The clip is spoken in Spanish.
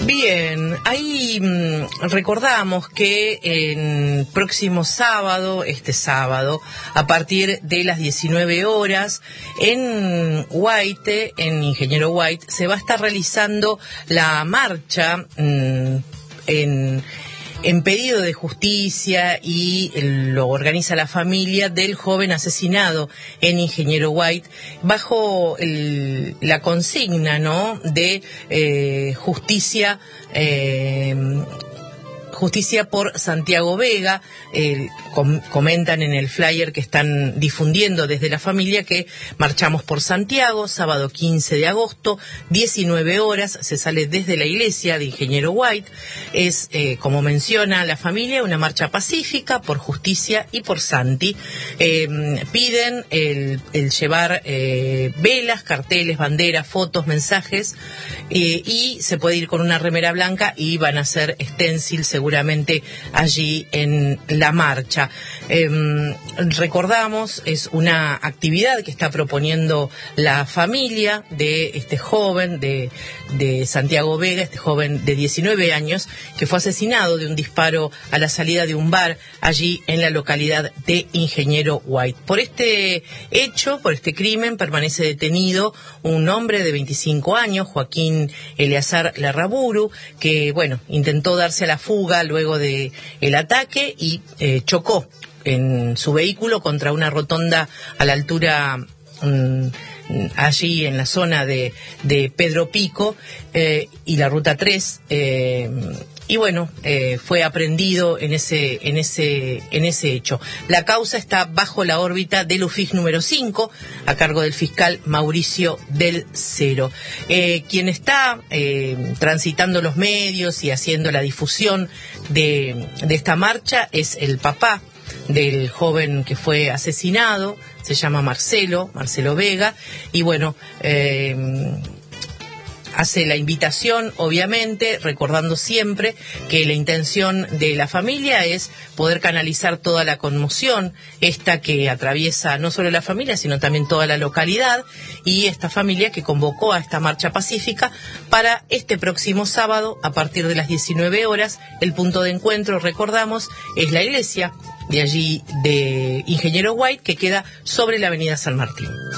Bien, ahí recordamos que el próximo sábado, a partir de las 19 horas, en White, en Ingeniero White, se va a estar realizando la marcha en pedido de justicia, y lo organiza la familia del joven asesinado en Ingeniero White, bajo la consigna, ¿no?, de justicia por Santiago Vega. Comentan en el flyer que están difundiendo desde la familia que marchamos por Santiago, sábado 15 de agosto, 19 horas, se sale desde la iglesia de Ingeniero White. Es, como menciona la familia, una marcha pacífica por justicia y por Santi. Piden el llevar velas, carteles, banderas, fotos, mensajes, y se puede ir con una remera blanca y van a hacer stencil seguramente allí en la marcha. Recordamos, es una actividad que está proponiendo la familia de este joven de Santiago Vega, este joven de 19 años que fue asesinado de un disparo a la salida de un bar allí en la localidad de Ingeniero White. Por este hecho, por este crimen, permanece detenido un hombre de 25 años, Joaquín Eleazar Larraburu, que, intentó darse a la fuga luego de el ataque y chocó en su vehículo contra una rotonda a la altura allí en la zona de Pedro Pico y la ruta 3, fue aprehendido en ese hecho. La causa está bajo la órbita del UFIG número 5, a cargo del fiscal Mauricio del Cero. Quien está transitando los medios y haciendo la difusión de esta marcha es el papá del joven que fue asesinado, se llama Marcelo Vega, y hace la invitación, obviamente, recordando siempre que la intención de la familia es poder canalizar toda la conmoción, esta que atraviesa no solo la familia, sino también toda la localidad, y esta familia que convocó a esta marcha pacífica para este próximo sábado, a partir de las 19 horas. El punto de encuentro, recordamos, es la iglesia de allí de Ingeniero White, que queda sobre la avenida San Martín.